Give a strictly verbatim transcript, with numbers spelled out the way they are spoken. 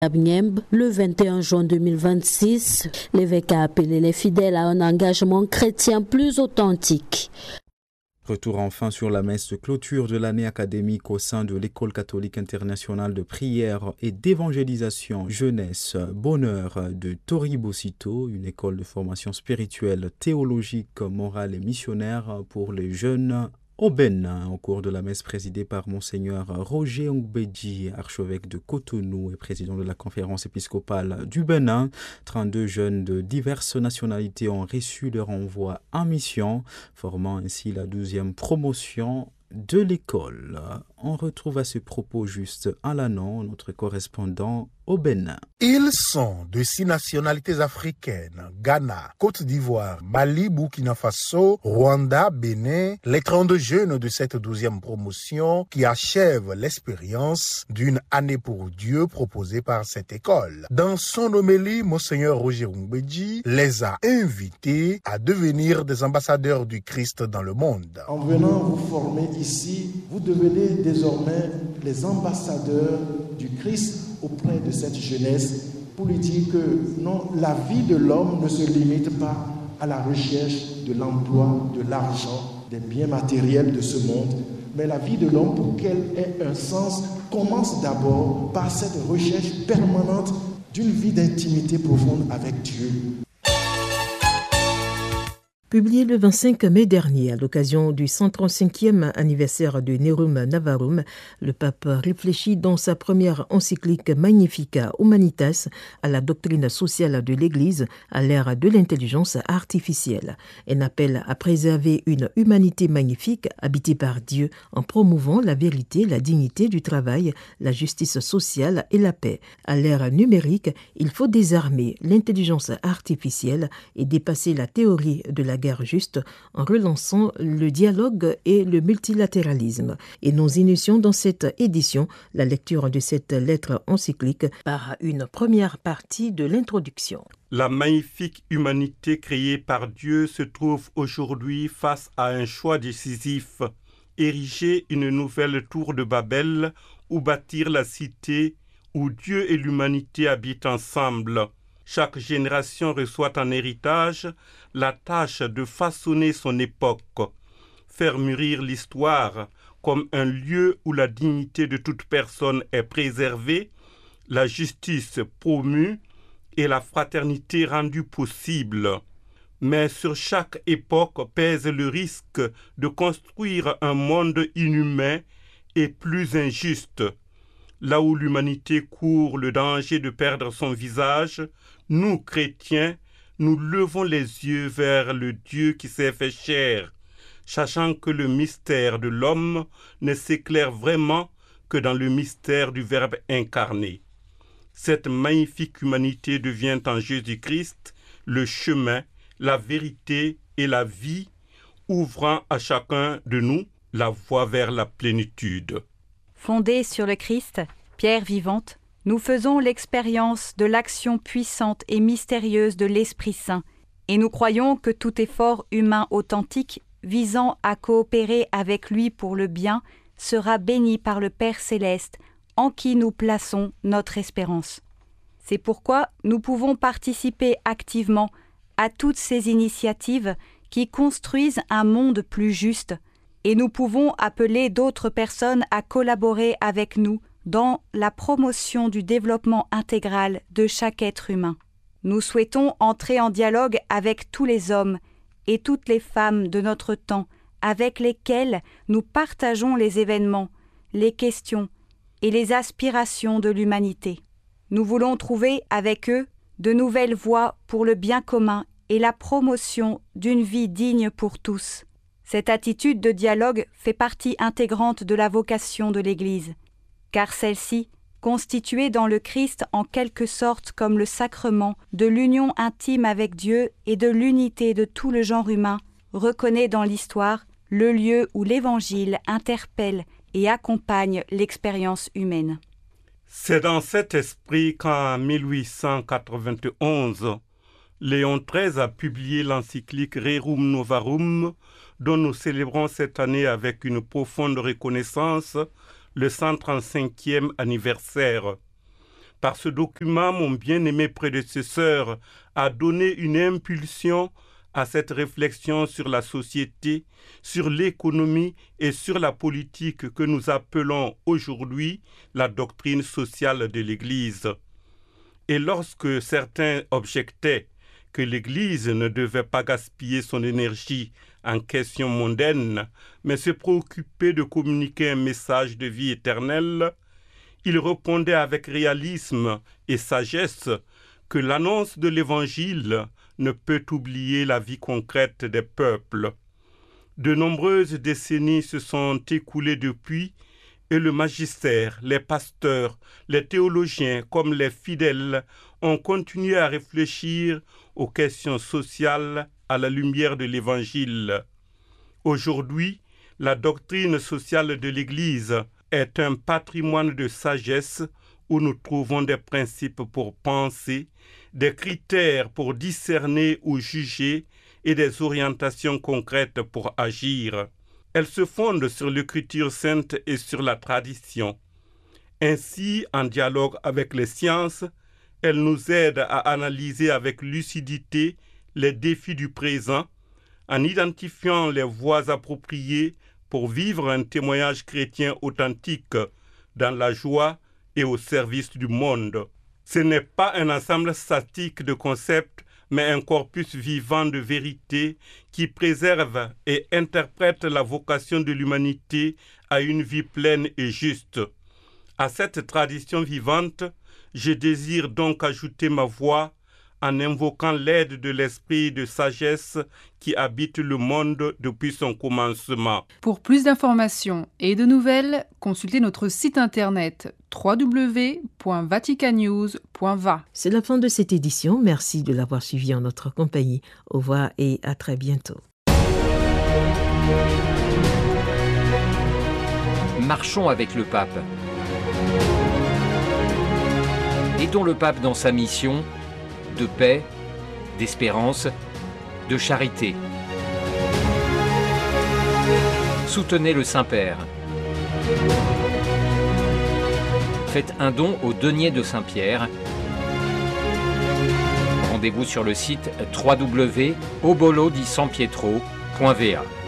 à Bniembe, le vingt et un juin deux mille vingt-six, l'évêque a appelé les fidèles à un engagement chrétien plus authentique. Retour enfin sur la messe de clôture de l'année académique au sein de l'École catholique internationale de prière et d'évangélisation jeunesse Bonheur de Toribocito, une école de formation spirituelle, théologique, morale et missionnaire pour les jeunes au Bénin, au cours de la messe présidée par Monseigneur Roger Ngbeji, archevêque de Cotonou et président de la conférence épiscopale du Bénin. trente-deux jeunes de diverses nationalités ont reçu leur envoi en mission, formant ainsi la douzième promotion de l'école. On retrouve à ce propos juste Alanon, notre correspondant au Bénin. Ils sont de six nationalités africaines: Ghana, Côte d'Ivoire, Mali, Burkina Faso, Rwanda, Bénin. Les trente-deux jeunes de cette douzième promotion qui achèvent l'expérience d'une année pour Dieu proposée par cette école. Dans son homélie, Monseigneur Roger Ngbeji les a invités à devenir des ambassadeurs du Christ dans le monde. En venant vous former ici, vous devenez désormais les ambassadeurs du Christ auprès de cette jeunesse pour lui dire que non, la vie de l'homme ne se limite pas à la recherche de l'emploi, de l'argent, des biens matériels de ce monde, mais la vie de l'homme, pour qu'elle ait un sens, commence d'abord par cette recherche permanente d'une vie d'intimité profonde avec Dieu. Publié le vingt-cinq mai dernier à l'occasion du cent trente-cinquième anniversaire de Nerum Navarum, le pape réfléchit dans sa première encyclique Magnificat Humanitas à la doctrine sociale de l'Église à l'ère de l'intelligence artificielle. Un appel à préserver une humanité magnifique habitée par Dieu en promouvant la vérité, la dignité du travail, la justice sociale et la paix. À l'ère numérique, il faut désarmer l'intelligence artificielle et dépasser la théorie de la guerre juste en relançant le dialogue et le multilatéralisme. Et nous initions dans cette édition la lecture de cette lettre encyclique par une première partie de l'introduction. La magnifique humanité créée par Dieu se trouve aujourd'hui face à un choix décisif: ériger une nouvelle tour de Babel ou bâtir la cité où Dieu et l'humanité habitent ensemble. Chaque génération reçoit en héritage la tâche de façonner son époque, faire mûrir l'histoire comme un lieu où la dignité de toute personne est préservée, la justice promue et la fraternité rendue possible. Mais sur chaque époque pèse le risque de construire un monde inhumain et plus injuste. Là où l'humanité court le danger de perdre son visage, nous, chrétiens, nous levons les yeux vers le Dieu qui s'est fait chair, sachant que le mystère de l'homme ne s'éclaire vraiment que dans le mystère du Verbe incarné. Cette magnifique humanité devient en Jésus-Christ le chemin, la vérité et la vie, ouvrant à chacun de nous la voie vers la plénitude. Fondée sur le Christ, pierre vivante, nous faisons l'expérience de l'action puissante et mystérieuse de l'Esprit Saint, et nous croyons que tout effort humain authentique visant à coopérer avec lui pour le bien sera béni par le Père céleste, en qui nous plaçons notre espérance. C'est pourquoi nous pouvons participer activement à toutes ces initiatives qui construisent un monde plus juste, et nous pouvons appeler d'autres personnes à collaborer avec nous dans la promotion du développement intégral de chaque être humain. Nous souhaitons entrer en dialogue avec tous les hommes et toutes les femmes de notre temps, avec lesquels nous partageons les événements, les questions et les aspirations de l'humanité. Nous voulons trouver avec eux de nouvelles voies pour le bien commun et la promotion d'une vie digne pour tous. Cette attitude de dialogue fait partie intégrante de la vocation de l'Église, car celle-ci, constituée dans le Christ en quelque sorte comme le sacrement de l'union intime avec Dieu et de l'unité de tout le genre humain, reconnaît dans l'histoire le lieu où l'Évangile interpelle et accompagne l'expérience humaine. C'est dans cet esprit qu'en mille huit cent quatre-vingt-onze, Léon treize a publié l'encyclique Rerum Novarum, dont nous célébrons cette année avec une profonde reconnaissance le cent trente-cinquième anniversaire. Par ce document, mon bien-aimé prédécesseur a donné une impulsion à cette réflexion sur la société, sur l'économie et sur la politique que nous appelons aujourd'hui la doctrine sociale de l'Église. Et lorsque certains objectaient que l'Église ne devait pas gaspiller son énergie en questions mondaines, mais se préoccuper de communiquer un message de vie éternelle, il répondait avec réalisme et sagesse que l'annonce de l'Évangile ne peut oublier la vie concrète des peuples. De nombreuses décennies se sont écoulées depuis et le magistère, les pasteurs, les théologiens comme les fidèles ont continué à réfléchir aux questions sociales à la lumière de l'Évangile. Aujourd'hui, la doctrine sociale de l'Église est un patrimoine de sagesse où nous trouvons des principes pour penser, des critères pour discerner ou juger et des orientations concrètes pour agir. Elle se fonde sur l'Écriture sainte et sur la tradition. Ainsi, en dialogue avec les sciences, elle nous aide à analyser avec lucidité les défis du présent, en identifiant les voies appropriées pour vivre un témoignage chrétien authentique dans la joie et au service du monde. Ce n'est pas un ensemble statique de concepts, mais un corpus vivant de vérité qui préserve et interprète la vocation de l'humanité à une vie pleine et juste. À cette tradition vivante, je désire donc ajouter ma voix en invoquant l'aide de l'esprit de sagesse qui habite le monde depuis son commencement. Pour plus d'informations et de nouvelles, consultez notre site internet w w w point vatican news point v a. C'est la fin de cette édition. Merci de l'avoir suivi en notre compagnie. Au revoir et à très bientôt. Marchons avec le pape. Aidons le pape dans sa mission de paix, d'espérance, de charité. Soutenez le Saint-Père. Faites un don au denier de Saint-Pierre. Rendez-vous sur le site w w w point obolo di san pietro point v a.